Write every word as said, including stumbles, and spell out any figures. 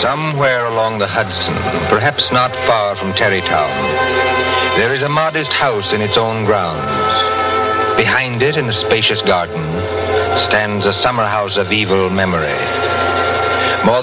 Somewhere along the Hudson, perhaps not far from Terrytown, there is a modest house in its own grounds. Behind it, in the spacious garden, stands a summer house of evil memory.